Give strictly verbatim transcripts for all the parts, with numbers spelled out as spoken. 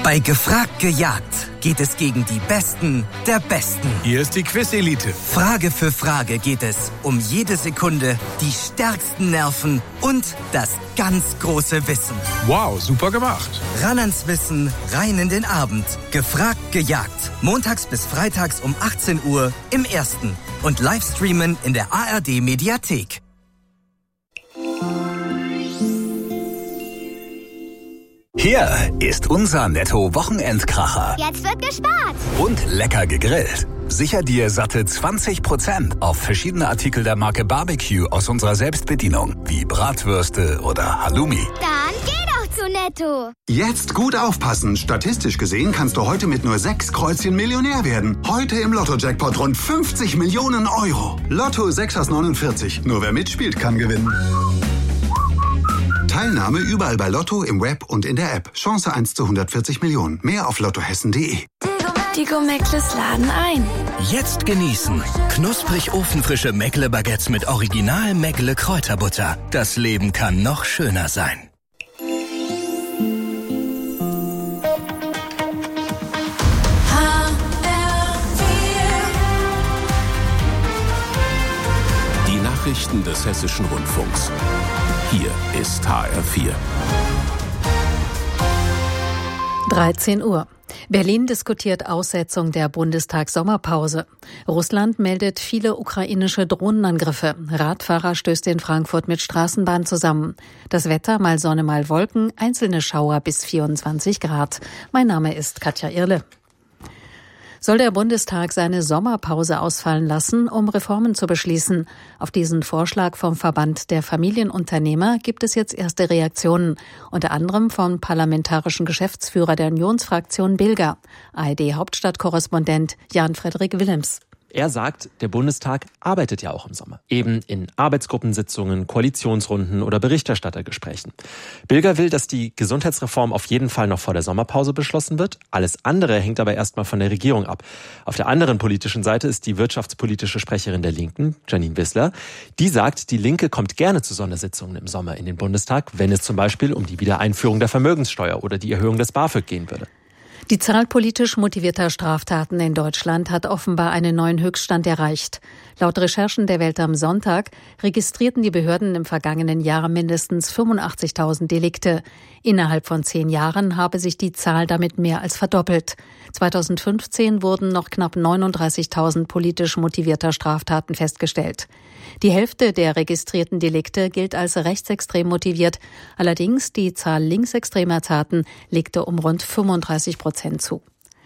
Bei Gefragt gejagt geht es gegen die Besten der Besten. Hier ist die Quiz-Elite. Frage für Frage geht es um jede Sekunde, die stärksten Nerven und das ganz große Wissen. Wow, super gemacht. Ran ans Wissen, rein in den Abend. Gefragt gejagt. Montags bis freitags um achtzehn Uhr im Ersten. Und Livestreamen in der A R D-Mediathek. Hier ist unser Netto-Wochenendkracher. Jetzt wird gespart. Und lecker gegrillt. Sicher dir satte zwanzig Prozent auf verschiedene Artikel der Marke Barbecue aus unserer Selbstbedienung, wie Bratwürste oder Halloumi. Dann geh doch zu Netto. Jetzt gut aufpassen. Statistisch gesehen kannst du heute mit nur sechs Kreuzchen Millionär werden. Heute im Lotto-Jackpot rund fünfzig Millionen Euro. Lotto sechs aus neunundvierzig. Nur wer mitspielt, kann gewinnen. Teilnahme überall bei Lotto, im Web und in der App. Chance eins zu hundertvierzig Millionen. Mehr auf lottohessen punkt de. Die Go-Meckles laden ein. Jetzt genießen. Knusprig ofenfrische Meckle-Baguettes mit Original Meckle Kräuterbutter. Das Leben kann noch schöner sein. Die Nachrichten des Hessischen Rundfunks. Hier ist H R vier. dreizehn Uhr. Berlin diskutiert Aussetzung der Bundestagssommerpause. Russland meldet viele ukrainische Drohnenangriffe. Radfahrer stößt in Frankfurt mit Straßenbahn zusammen. Das Wetter, mal Sonne, mal Wolken, einzelne Schauer bis vierundzwanzig Grad. Mein Name ist Katja Irle. Soll der Bundestag seine Sommerpause ausfallen lassen, um Reformen zu beschließen? Auf diesen Vorschlag vom Verband der Familienunternehmer gibt es jetzt erste Reaktionen, unter anderem vom parlamentarischen Geschäftsführer der Unionsfraktion Bilger, A R D-Hauptstadtkorrespondent Jan-Frederik Willems. Er sagt, der Bundestag arbeitet ja auch im Sommer. Eben in Arbeitsgruppensitzungen, Koalitionsrunden oder Berichterstattergesprächen. Bilger will, dass die Gesundheitsreform auf jeden Fall noch vor der Sommerpause beschlossen wird. Alles andere hängt aber erstmal von der Regierung ab. Auf der anderen politischen Seite ist die wirtschaftspolitische Sprecherin der Linken, Janine Wissler. Die sagt, die Linke kommt gerne zu Sondersitzungen im Sommer in den Bundestag, wenn es zum Beispiel um die Wiedereinführung der Vermögenssteuer oder die Erhöhung des BAföG gehen würde. Die Zahl politisch motivierter Straftaten in Deutschland hat offenbar einen neuen Höchststand erreicht. Laut Recherchen der Welt am Sonntag registrierten die Behörden im vergangenen Jahr mindestens fünfundachtzigtausend Delikte. Innerhalb von zehn Jahren habe sich die Zahl damit mehr als verdoppelt. zweitausendfünfzehn wurden noch knapp neununddreißigtausend politisch motivierter Straftaten festgestellt. Die Hälfte der registrierten Delikte gilt als rechtsextrem motiviert. Allerdings die Zahl linksextremer Taten legte um rund fünfunddreißig Prozent zu.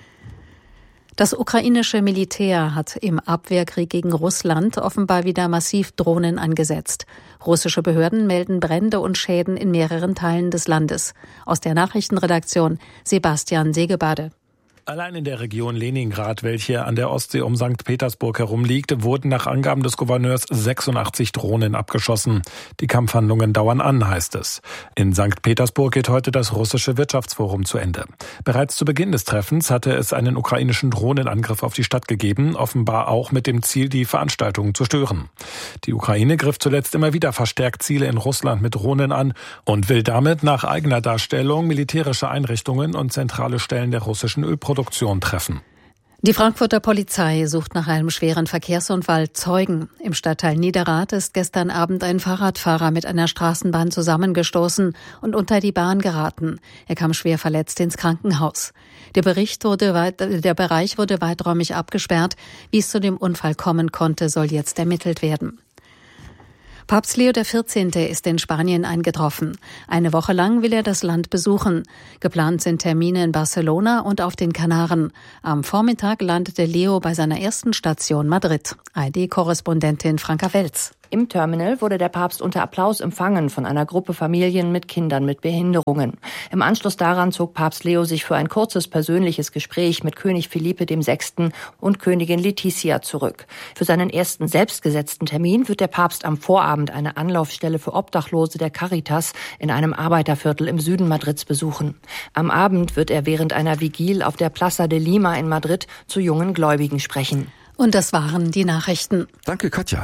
Das ukrainische Militär hat im Abwehrkrieg gegen Russland offenbar wieder massiv Drohnen eingesetzt. Russische Behörden melden Brände und Schäden in mehreren Teilen des Landes. Aus der Nachrichtenredaktion Sebastian Segebade. Allein in der Region Leningrad, welche an der Ostsee um Sankt Petersburg herumliegt, wurden nach Angaben des Gouverneurs sechsundachtzig Drohnen abgeschossen. Die Kampfhandlungen dauern an, heißt es. In Sankt Petersburg geht heute das russische Wirtschaftsforum zu Ende. Bereits zu Beginn des Treffens hatte es einen ukrainischen Drohnenangriff auf die Stadt gegeben, offenbar auch mit dem Ziel, die Veranstaltungen zu stören. Die Ukraine griff zuletzt immer wieder verstärkt Ziele in Russland mit Drohnen an und will damit nach eigener Darstellung militärische Einrichtungen und zentrale Stellen der russischen Ölproduktion treffen. Die Frankfurter Polizei sucht nach einem schweren Verkehrsunfall Zeugen. Im Stadtteil Niederrad ist gestern Abend ein Fahrradfahrer mit einer Straßenbahn zusammengestoßen und unter die Bahn geraten. Er kam schwer verletzt ins Krankenhaus. Der Bericht wurde weit, der Bereich wurde weiträumig abgesperrt. Wie es zu dem Unfall kommen konnte, soll jetzt ermittelt werden. Papst Leo der vierzehnte ist in Spanien eingetroffen. Eine Woche lang will er das Land besuchen. Geplant sind Termine in Barcelona und auf den Kanaren. Am Vormittag landete Leo bei seiner ersten Station Madrid. A R D-Korrespondentin Franka Welz. Im Terminal wurde der Papst unter Applaus empfangen von einer Gruppe Familien mit Kindern mit Behinderungen. Im Anschluss daran zog Papst Leo sich für ein kurzes persönliches Gespräch mit König Philippe der Sechste und Königin Letizia zurück. Für seinen ersten selbstgesetzten Termin wird der Papst am Vorabend eine Anlaufstelle für Obdachlose der Caritas in einem Arbeiterviertel im Süden Madrids besuchen. Am Abend wird er während einer Vigil auf der Plaza de Lima in Madrid zu jungen Gläubigen sprechen. Und das waren die Nachrichten. Danke, Katja.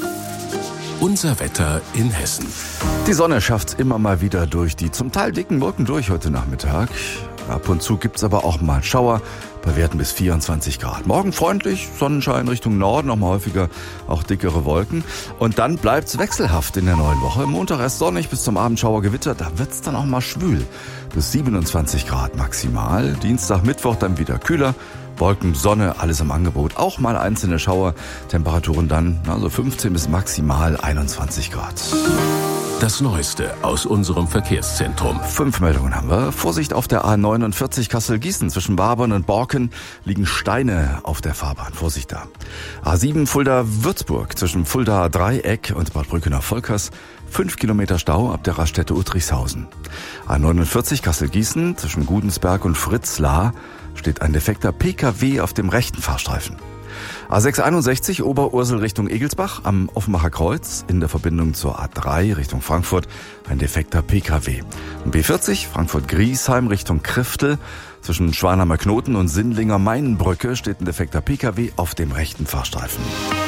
Unser Wetter in Hessen. Die Sonne schafft immer mal wieder durch die zum Teil dicken Wolken durch heute Nachmittag. Ab und zu gibt's aber auch mal Schauer bei Werten bis vierundzwanzig Grad. Morgen freundlich, Sonnenschein Richtung Norden, noch mal häufiger auch dickere Wolken. Und dann bleibt's wechselhaft in der neuen Woche. Montag erst sonnig, bis zum Abend Schauergewitter. Da wird's dann auch mal schwül. Bis siebenundzwanzig Grad maximal. Dienstag, Mittwoch dann wieder kühler. Wolken, Sonne, alles im Angebot. Auch mal einzelne Schauer. Temperaturen dann also fünfzehn bis maximal einundzwanzig Grad. Das Neueste aus unserem Verkehrszentrum. Fünf Meldungen haben wir. Vorsicht auf der A neunundvierzig Kassel-Gießen. Zwischen Wabern und Borken liegen Steine auf der Fahrbahn. Vorsicht da. A sieben Fulda-Würzburg. Zwischen Fulda Dreieck und Bad Brückener-Volkers. Fünf Kilometer Stau ab der Raststätte Uttrichshausen. A neunundvierzig Kassel-Gießen. Zwischen Gudensberg und Fritzlar steht ein defekter P K W auf dem rechten Fahrstreifen. A sechs einundsechzig Oberursel Richtung Egelsbach am Offenbacher Kreuz in der Verbindung zur A drei Richtung Frankfurt ein defekter P K W. Und B vierzig Frankfurt-Griesheim Richtung Kriftel zwischen Schwanheimer Knoten und Sindlinger Mainbrücke steht ein defekter P K W auf dem rechten Fahrstreifen.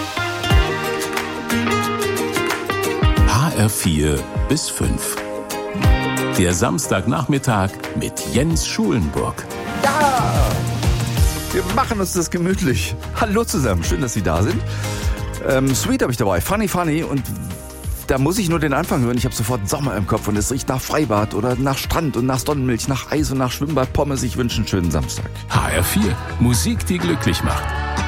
H R vier bis fünf. Der Samstagnachmittag mit Jens Schulenburg. Ja! Wir machen uns das gemütlich. Hallo zusammen, schön, dass Sie da sind. Ähm, Sweet habe ich dabei, Funny Funny und da muss ich nur den Anfang hören. Ich habe sofort Sommer im Kopf und es riecht nach Freibad oder nach Strand und nach Sonnenmilch, nach Eis und nach Schwimmbad, Pommes. Ich wünsche einen schönen Samstag. H R vier, Musik, die glücklich macht.